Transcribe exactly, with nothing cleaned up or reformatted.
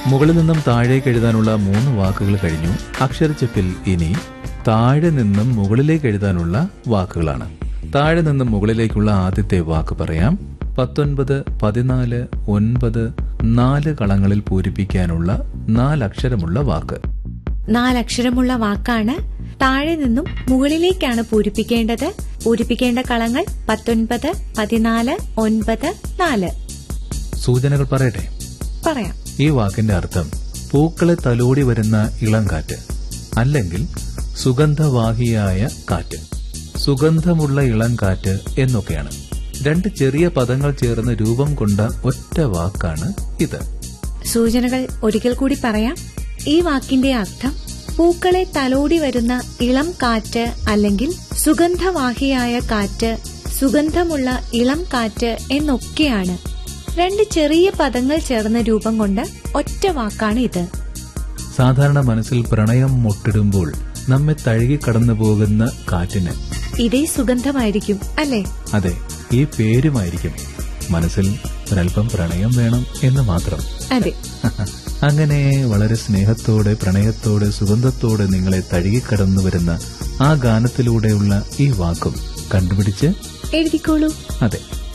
മുകളിൽ നിന്നും താഴേക്ക് എഴുതാനുള്ള മൂന്ന് വാക്കുകൾ കഴിഞ്ഞു. അക്ഷരച്ചെപ്പിൽ ഇനി താഴെ നിന്നും മുകളിലേക്ക് എഴുതാനുള്ള വാക്കുകളാണ്. താഴെ നിന്നും മുകളിലേക്കുള്ള ആദ്യത്തെ വാക്ക് പറയാം. പത്തൊൻപത്, പതിനാല്, ഒൻപത്, നാല് കളങ്ങളിൽ പൂരിപ്പിക്കാനുള്ള നാലക്ഷരമുള്ള വാക്ക്. നാലക്ഷരമുള്ള വാക്കാണ്. താഴെ നിന്നും മുകളിലേക്കാണ് പൂരിപ്പിക്കേണ്ടത്. പൂരിപ്പിക്കേണ്ട കളങ്ങൾ പത്തൊൻപത്, പതിനാല്, ഒൻപത്, നാല്. സൂചനകൾ പറയട്ടെ? പറയാം. ഈ വാക്കിന്റെ അർത്ഥം പൂക്കളെ തലോടി വരുന്ന ഇളം കാറ്റ്, അല്ലെങ്കിൽ സുഗന്ധവാഹിയായ കാറ്റ്, സുഗന്ധമുള്ള ഇളം കാറ്റ് എന്നൊക്കെയാണ്. രണ്ട് ചെറിയ പദങ്ങൾ ചേർന്ന് രൂപം കൊണ്ട ഒറ്റ വാക്കാണ് ഇത്. സൂചനകൾ ഒരിക്കൽ കൂടി പറയാം. ഈ വാക്കിന്റെ അർത്ഥം പൂക്കളെ തലോടി വരുന്ന ഇളം കാറ്റ്, അല്ലെങ്കിൽ സുഗന്ധവാഹിയായ കാറ്റ്, സുഗന്ധമുള്ള ഇളം കാറ്റ് എന്നൊക്കെയാണ്. രണ്ട് ചെറിയ പദങ്ങൾ ചേർന്ന രൂപം കൊണ്ട് ഒറ്റ വാക്കാണ് ഇത്. സാധാരണ മനസ്സിൽ പ്രണയം മുട്ടിടുമ്പോൾ നമ്മെ തഴുകി കടന്നു പോകുന്ന കാറ്റിന് ഇതേ സുഗന്ധമായിരിക്കും, അല്ലേ? അതെ, ഈ പേരുമായിരിക്കും. മനസ്സിൽ ഒരൽപ്പം പ്രണയം വേണം എന്ന് മാത്രം. അതെ. അങ്ങനെ വളരെ സ്നേഹത്തോടെ, പ്രണയത്തോടെ, സുഗന്ധത്തോടെ നിങ്ങളെ തഴുകിക്കടന്നു വരുന്ന ആ ഗാനത്തിലൂടെയുള്ള ഈ വാക്കും കണ്ടുപിടിച്ച് എഴുതിക്കോളൂ. അതെ.